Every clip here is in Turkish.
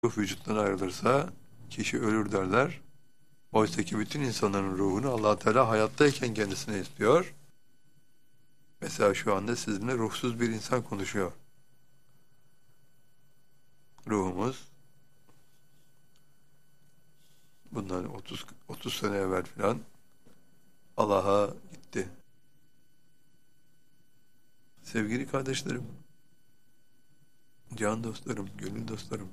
Ruh vücuttan ayrılırsa kişi ölür derler. Oysa ki bütün insanların ruhunu Allah Teala hayattayken kendisine istiyor. Mesela şu anda sizinle ruhsuz bir insan konuşuyor. Ruhumuz bundan 30 sene evvel filan Allah'a gitti. Sevgili kardeşlerim, can dostlarım, gönül dostlarım,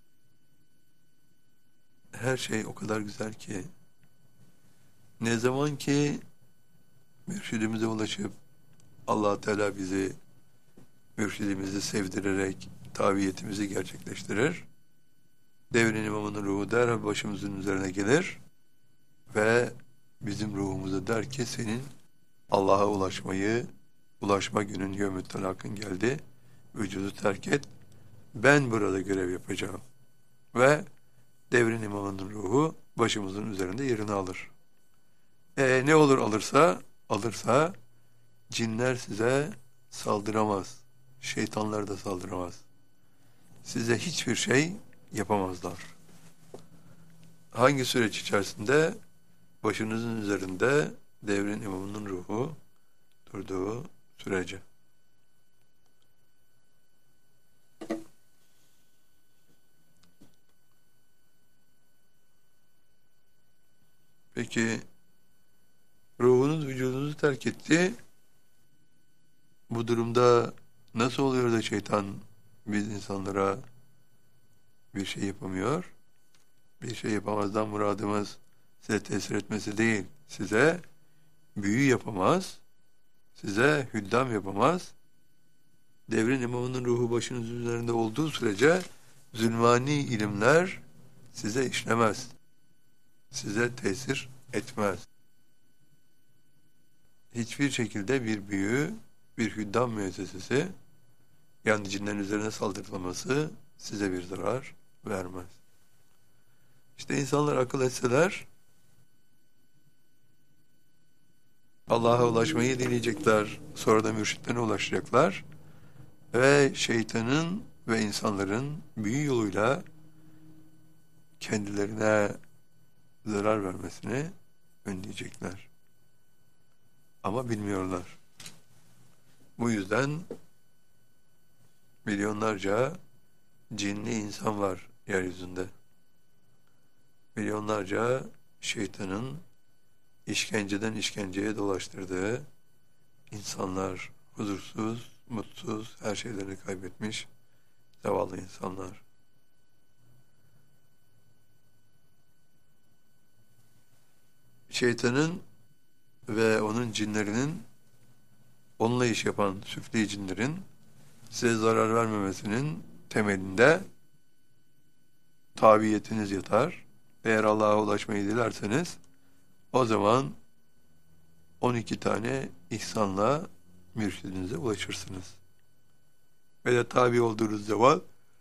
her şey o kadar güzel ki ne zaman ki mürşidimize ulaşıp Allah Teala bizi mürşidimizi sevdirerek tabiyetimizi gerçekleştirir. Devrin imamının ruhu derhal başımızın üzerine gelir ve bizim ruhumuza der ki senin Allah'a ulaşma günün yevmü telakın geldi. Vücudu terk et. Ben burada görev yapacağım. Ve devrin imamının ruhu başımızın üzerinde yerini alır. Ne olur alırsa cinler size saldıramaz. Şeytanlar da saldıramaz. Size hiçbir şey yapamazlar. Hangi süreç içerisinde? Başınızın üzerinde devrin imamının ruhu durduğu sürece. Peki ruhunuz vücudunuzu terk etti. Bu durumda nasıl oluyor da şeytan biz insanlara bir şey yapamıyor? Bir şey yapamazdan muradımız size tesir etmesi değil. Size büyü yapamaz. Size hüddam yapamaz. Devrin imamının ruhu başınız üzerinde olduğu sürece zulmani ilimler size işlemez. Size tesir etmez. Hiçbir şekilde bir büyü, bir hüddam müessesesi, yani cinlerin üzerine saldırılması size bir zarar vermez. İşte insanlar akıl etseler Allah'a ulaşmayı dileyecekler, sonra da mürşitlerine ulaşacaklar ve şeytanın ve insanların büyü yoluyla kendilerine zarar vermesini önleyecekler. Ama bilmiyorlar. Bu yüzden milyonlarca cinli insan var yeryüzünde. Milyonlarca şeytanın işkenceden işkenceye dolaştırdığı insanlar, huzursuz, mutsuz, her şeylerini kaybetmiş zavallı insanlar. Şeytanın ve onun cinlerinin, onunla iş yapan süfli cinlerin size zarar vermemesinin temelinde tabiyetiniz yatar. Eğer Allah'a ulaşmayı dilerseniz o zaman 12 tane ihsanla mürşidinize ulaşırsınız. Ve de tabi olduğunuz zaman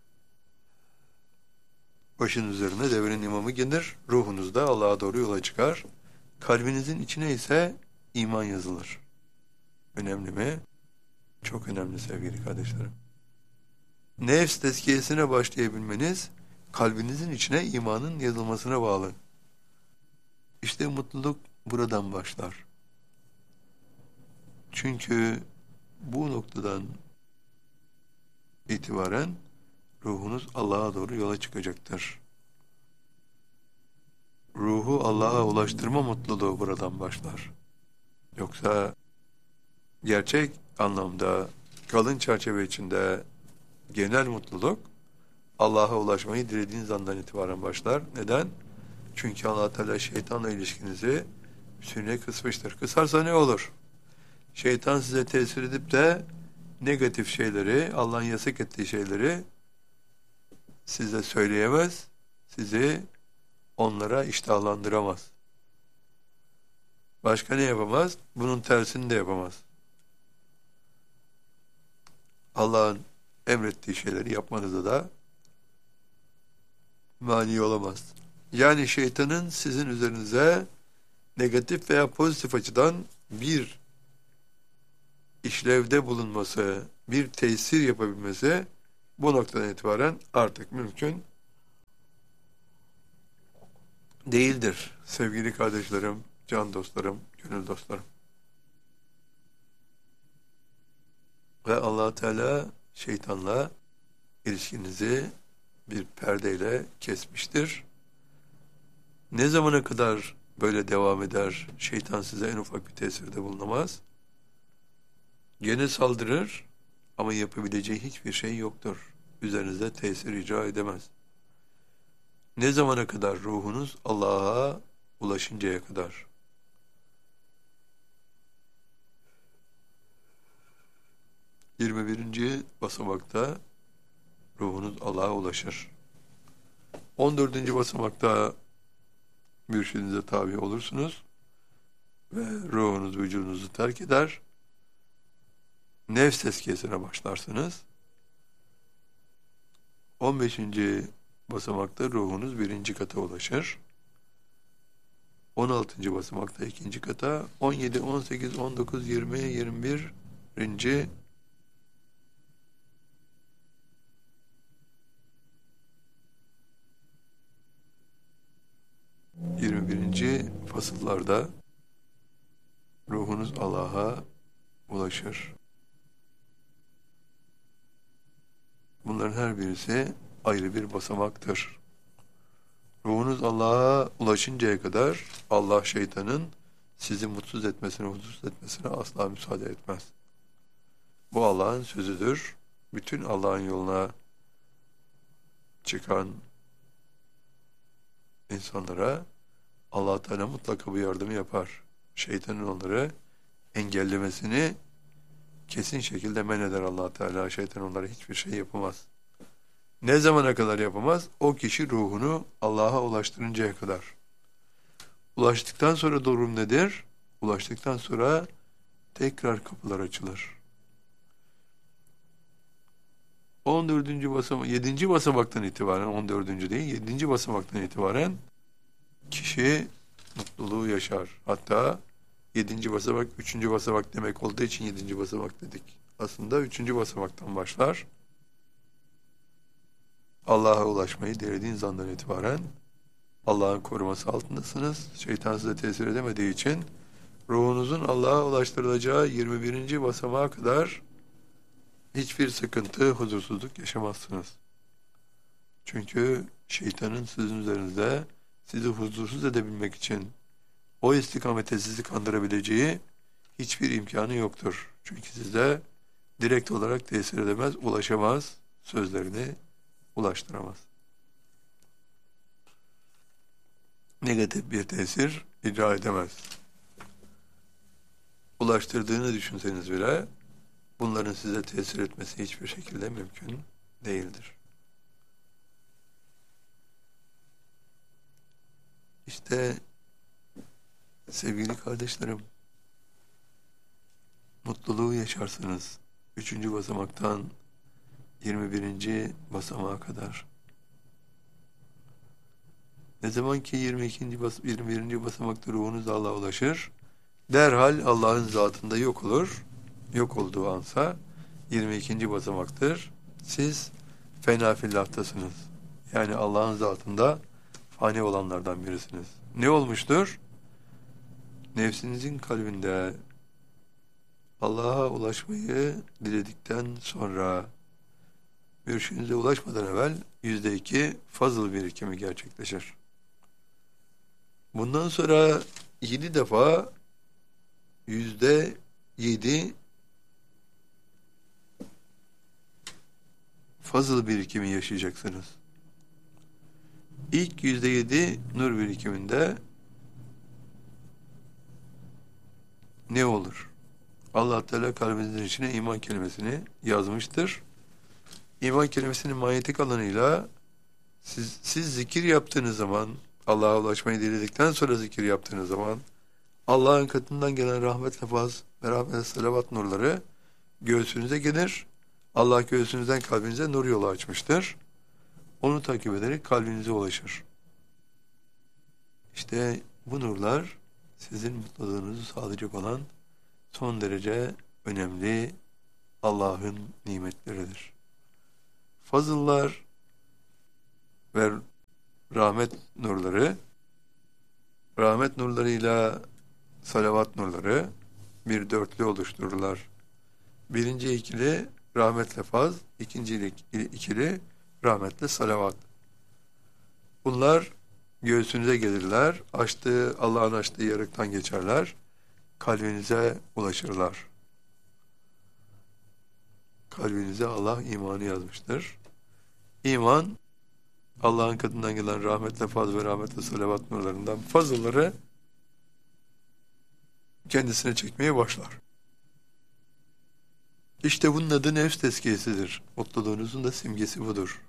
başın üzerine devrin imamı gelir, ruhunuz da Allah'a doğru yola çıkar. Kalbinizin içine ise iman yazılır. Önemli mi? Çok önemli sevgili kardeşlerim. Nefs tezkiyesine başlayabilmeniz, kalbinizin içine imanın yazılmasına bağlı. İşte mutluluk buradan başlar. Çünkü bu noktadan itibaren ruhunuz Allah'a doğru yola çıkacaktır. Ruhu Allah'a ulaştırma mutluluğu buradan başlar. Yoksa gerçek anlamda kalın çerçeve içinde genel mutluluk Allah'a ulaşmayı dilediğiniz andan itibaren başlar. Neden? Çünkü Allah Teala şeytanla ilişkinizi bütünüyle kısmıştır. Kısarsa ne olur? Şeytan size tesir edip de negatif şeyleri, Allah'ın yasak ettiği şeyleri size söyleyemez, sizi onlara iştahlandıramaz. Başka ne yapamaz? Bunun tersini de yapamaz. Allah'ın emrettiği şeyleri yapmanıza da mani olamaz. Yani şeytanın sizin üzerinize negatif veya pozitif açıdan bir işlevde bulunması, bir tesir yapabilmesi bu noktadan itibaren artık mümkün değildir sevgili kardeşlerim, can dostlarım, gönül dostlarım. Ve Allah Teala şeytanla ilişkinizi bir perdeyle kesmiştir. Ne zamana kadar böyle devam eder, şeytan size en ufak bir tesirde bulunamaz. Gene saldırır ama yapabileceği hiçbir şey yoktur. Üzerinizde tesir icra edemez. Ne zamana kadar? Ruhunuz Allah'a ulaşıncaya kadar. 21. basamakta ruhunuz Allah'a ulaşır. 14. basamakta mürşidinize tabi olursunuz ve ruhunuz vücudunuzu terk eder. Nefs tezkiyesine başlarsınız. 15. basamakta ruhunuz 1. kata ulaşır. 16. basamakta 2. kata, 17, 18, 19, 20, 21. 21. fasıllarda ruhunuz Allah'a ulaşır. Bunların her birisi ayrı bir basamaktır. Ruhunuz Allah'a ulaşıncaya kadar Allah şeytanın sizi mutsuz etmesine, huzursuz etmesine asla müsaade etmez. Bu Allah'ın sözüdür. Bütün Allah'ın yoluna çıkan insanlara Allah Teala mutlaka bu yardımı yapar. Şeytanın onları engellemesini kesin şekilde men eder Allah Teala. Şeytan onlara hiçbir şey yapamaz. Ne zamana kadar yapamaz? O kişi ruhunu Allah'a ulaştırıncaya kadar. Ulaştıktan sonra durum nedir? Ulaştıktan sonra tekrar kapılar açılır. 14. basamak, 7. basamaktan itibaren, 14. değil, 7. basamaktan itibaren kişi mutluluğu yaşar. Hatta 7. basamak, 3. basamak demek olduğu için 7. basamak dedik. Aslında 3. basamaktan başlar. Allah'a ulaşmayı dilediğiniz andan itibaren Allah'ın koruması altındasınız. Şeytan size tesir edemediği için ruhunuzun Allah'a ulaştırılacağı 21. basamağa kadar hiçbir sıkıntı, huzursuzluk yaşamazsınız. Çünkü şeytanın sizin üzerinizde sizi huzursuz edebilmek için o istikamete sizi kandırabileceği hiçbir imkanı yoktur. Çünkü size direkt olarak tesir edemez, ulaşamaz, sözlerini ulaştıramaz. Negatif bir tesir icra edemez. Ulaştırdığını düşünseniz bile bunların size tesir etmesi hiçbir şekilde mümkün değildir. İşte sevgili kardeşlerim, mutluluğu yaşarsınız 3. basamaktan 21. basamağa kadar. Ne zaman ki 21. basamakta ruhunuz Allah'a ulaşır, derhal Allah'ın zatında yok olur. Yok olduğu ansa 22. basamaktır. Siz fena fillahtasınız. Yani Allah'ın zatında fani olanlardan birisiniz. Ne olmuştur? Nefsinizin kalbinde Allah'a ulaşmayı diledikten sonra mürşidinize ulaşmadan evvel %2 fazıl birikimi gerçekleşir. Bundan sonra 7 defa %7 fazıl birikimi yaşayacaksınız. İlk %7 nur birikiminde ne olur? Allah Teala kalbinizin içine iman kelimesini yazmıştır. İman kelimesinin manyetik alanıyla siz zikir yaptığınız zaman, Allah'a ulaşmayı diledikten sonra zikir yaptığınız zaman Allah'ın katından gelen rahmet, lafaz, merhamet, salavat nurları göğsünüze gelir. Allah göğsünüzden kalbinize nur yolu açmıştır. Onu takip ederek kalbinize ulaşır. İşte bu nurlar sizin mutluluğunuzu sağlayacak olan son derece önemli Allah'ın nimetleridir. Fazıllar ve rahmet nurları rahmet nurlarıyla salavat nurları bir dörtlü oluştururlar. Birinci ikili rahmetle faz, ikinci ikili rahmetle salavat. Bunlar göğsünüze gelirler, Allah'ın açtığı yarıktan geçerler, kalbinize ulaşırlar. Kalbinize Allah imanı yazmıştır. İman, Allah'ın katından gelen rahmetle faz ve rahmetle salavat nurlarından fazlaları kendisine çekmeye başlar. İşte bunun adı nefs tezkiyesidir. Mutluluğunuzun da simgesi budur.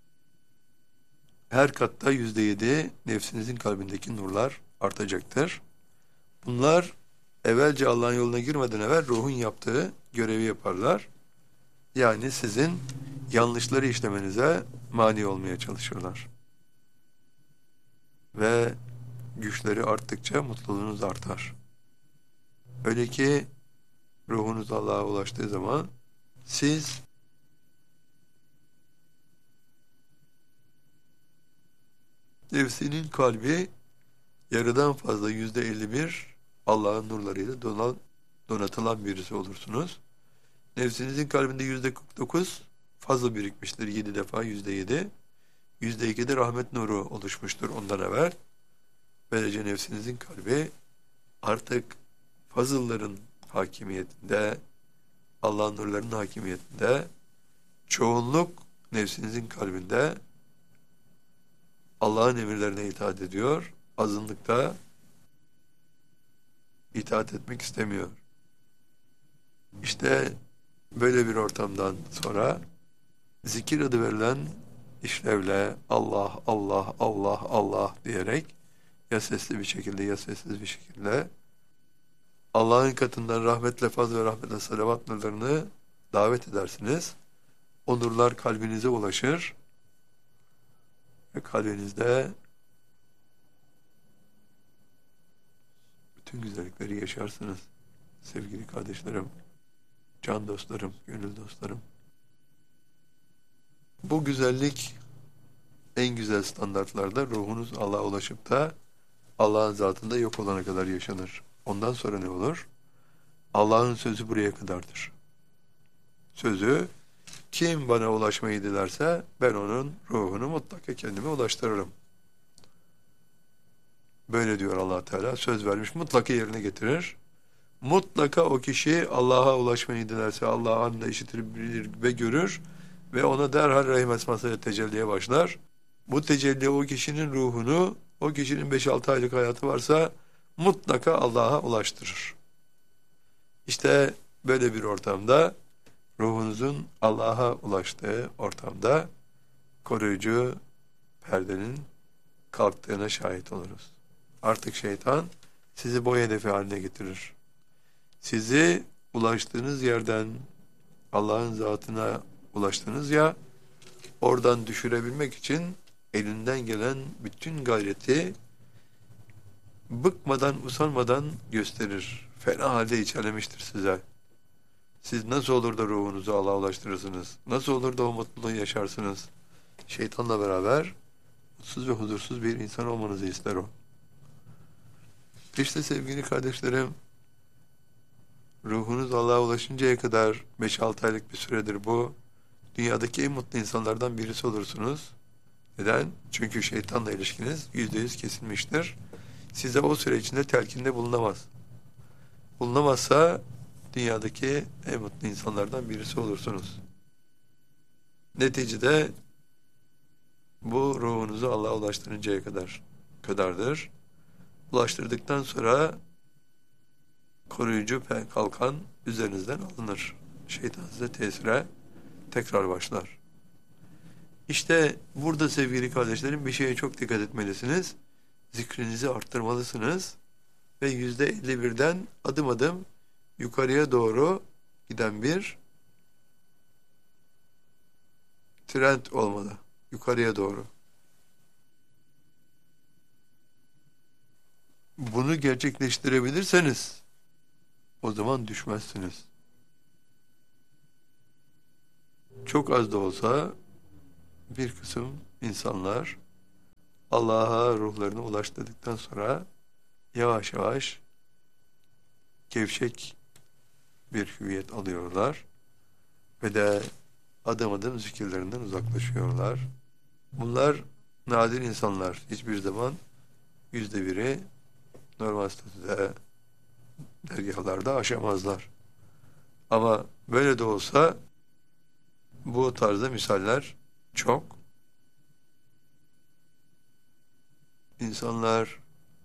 Her katta %7 nefsinizin kalbindeki nurlar artacaktır. Bunlar evvelce Allah'ın yoluna girmeden evvel ruhun yaptığı görevi yaparlar. Yani sizin yanlışları işlemenize mani olmaya çalışırlar. Ve güçleri arttıkça mutluluğunuz artar. Öyle ki ruhunuz Allah'a ulaştığı zaman siz nefsinin kalbi yarıdan fazla %51 Allah'ın nurlarıyla donatılan birisi olursunuz. Nefsinizin kalbinde %49 fazla birikmiştir. 7 defa %7. %2 de rahmet nuru oluşmuştur ondan evvel. Böylece nefsinizin kalbi artık fazılların hakimiyetinde, Allah'ın nurlarının hakimiyetinde, çoğunluk nefsinizin kalbinde Allah'ın emirlerine itaat ediyor, azınlıkta itaat etmek istemiyor. İşte böyle bir ortamdan sonra zikir adı verilen işlevle Allah, Allah, Allah, Allah diyerek ya sesli bir şekilde ya sessiz bir şekilde Allah'ın katından rahmetle faz ve rahmetle salavat nurlarını davet edersiniz. O nurlar kalbinize ulaşır ve kalbinizde bütün güzellikleri yaşarsınız. Sevgili kardeşlerim, can dostlarım, gönül dostlarım. Bu güzellik en güzel standartlarda ruhunuz Allah'a ulaşıp da Allah'ın zatında yok olana kadar yaşanır. Ondan sonra ne olur? Allah'ın sözü buraya kadardır. Sözü, kim bana ulaşmayı dilerse ben onun ruhunu mutlaka kendime ulaştırırım. Böyle diyor Allah Teala, söz vermiş, mutlaka yerine getirir. Mutlaka o kişi Allah'a ulaşmayı dilerse Allah'ı anla, işitir, bilir ve görür ve ona derhal rahim esmasıyla tecelliye başlar. Bu tecelli o kişinin ruhunu, o kişinin 5-6 aylık hayatı varsa mutlaka Allah'a ulaştırır. İşte böyle bir ortamda, ruhunuzun Allah'a ulaştığı ortamda koruyucu perdenin kalktığına şahit oluruz. Artık şeytan sizi boy hedefi haline getirir. Sizi ulaştığınız yerden Allah'ın zatına ulaştınız ya, oradan düşürebilmek için elinden gelen bütün gayreti bıkmadan, usanmadan gösterir. Fena halde içerlemiştir size. Siz nasıl olur da ruhunuzu Allah'a ulaştırırsınız? Nasıl olur da o mutluluğu yaşarsınız? Şeytanla beraber mutsuz ve huzursuz bir insan olmanızı ister o. İşte sevgili kardeşlerim, ruhunuz Allah'a ulaşıncaya kadar 5-6 aylık bir süredir bu. Dünyadaki en mutlu insanlardan birisi olursunuz. Neden? Çünkü şeytanla ilişkiniz %100 kesilmiştir. Size o süre içinde telkinde bulunamaz. Bulunamazsa dünyadaki en mutlu insanlardan birisi olursunuz. Neticede bu ruhunuzu Allah'a ulaştırıncaya kadardır. Ulaştırdıktan sonra koruyucu kalkan üzerinizden alınır. Şeytan size tesire tekrar başlar. İşte burada sevgili kardeşlerim bir şeye çok dikkat etmelisiniz. Zikrinizi arttırmalısınız ve %51'den adım adım yukarıya doğru giden bir trend olmalı. Yukarıya doğru. Bunu gerçekleştirebilirseniz o zaman düşmezsiniz. Çok az da olsa bir kısım insanlar Allah'a ruhlarını ulaştırdıktan sonra yavaş yavaş gevşek bir hüviyet alıyorlar ve de adım adım zikirlerinden uzaklaşıyorlar. Bunlar nadir insanlar. Hiçbir zaman %1'i normal statüde dergahlarda aşamazlar. Ama böyle de olsa bu tarzda misaller çok. İnsanlar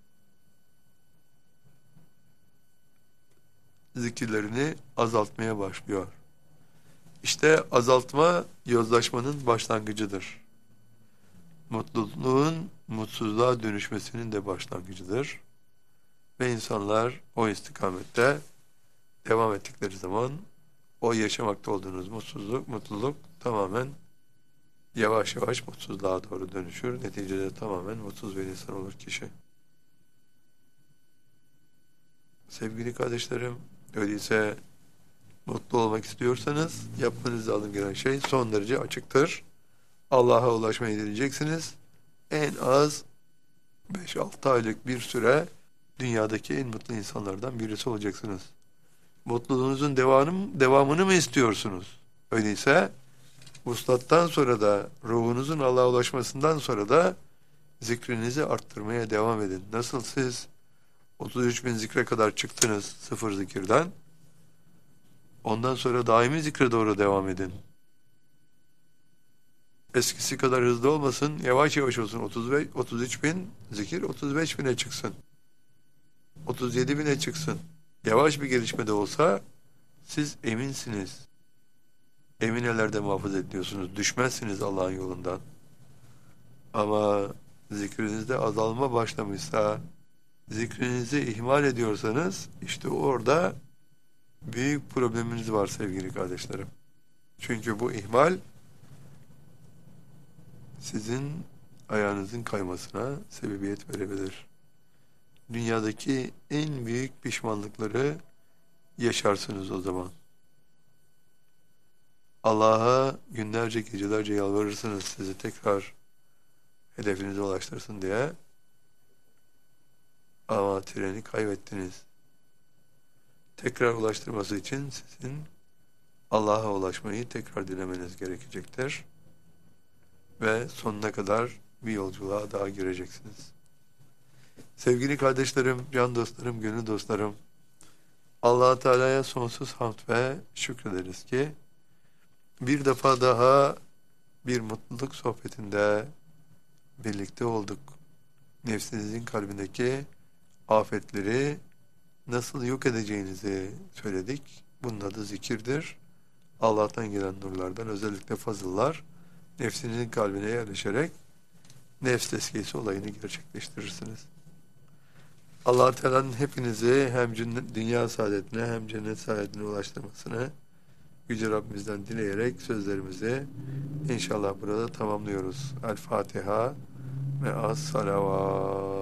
zikirlerini azaltmaya başlıyor. İşte azaltma yozlaşmanın başlangıcıdır. Mutluluğun mutsuzluğa dönüşmesinin de başlangıcıdır. Ve insanlar o istikamette devam ettikleri zaman o yaşamakta olduğunuz mutluluk tamamen yavaş yavaş mutsuzluğa doğru dönüşür. Neticede tamamen mutsuz bir insan olur kişi. Sevgili kardeşlerim, öyleyse mutlu olmak istiyorsanız yapmanız lazım gelen şey son derece açıktır. Allah'a ulaşmayı dileyeceksiniz. En az 5-6 aylık bir süre dünyadaki en mutlu insanlardan birisi olacaksınız. Mutluluğunuzun devamını mı istiyorsunuz? Öyleyse vuslattan sonra da ruhunuzun Allah'a ulaşmasından sonra da zikrinizi arttırmaya devam edin. Nasıl siz 33 bin zikre kadar çıktınız sıfır zikirden? Ondan sonra daimi zikre doğru devam edin. Eskisi kadar hızlı olmasın, yavaş yavaş olsun. 33 bin zikir 35 bine çıksın. 37 bine çıksın. Yavaş bir gelişme de olsa siz eminsiniz. Eminelerde muhafaza ediyorsunuz. Düşmezsiniz Allah'ın yolundan. Ama zikrinizde azalma başlamışsa, zikrinizi ihmal ediyorsanız işte orada büyük probleminiz var sevgili kardeşlerim. Çünkü bu ihmal sizin ayağınızın kaymasına sebebiyet verebilir. Dünyadaki en büyük pişmanlıkları yaşarsınız o zaman. Allah'a günlerce gecelerce yalvarırsınız sizi tekrar hedefinize ulaştırsın diye. Ama treni kaybettiniz. Tekrar ulaştırması için sizin Allah'a ulaşmayı tekrar dilemeniz gerekecektir. Ve sonuna kadar bir yolculuğa daha gireceksiniz. Sevgili kardeşlerim, can dostlarım, gönül dostlarım, Allah-u Teala'ya sonsuz hamd ve şükrederiz ki bir defa daha bir mutluluk sohbetinde birlikte olduk. Nefsinizin kalbindeki afetleri nasıl yok edeceğinizi söyledik. Bunun adı zikirdir. Allah'tan gelen nurlardan, özellikle fazıllar, nefsinizin kalbine yerleşerek nefs tezkiyesi olayını gerçekleştirirsiniz. Allah-u Teala'nın hepinizi hem dünya saadetine hem cennet saadetine ulaştırmasını Yüce Rabbimizden dileyerek sözlerimizi inşallah burada tamamlıyoruz. El Fatiha ve as-salavat.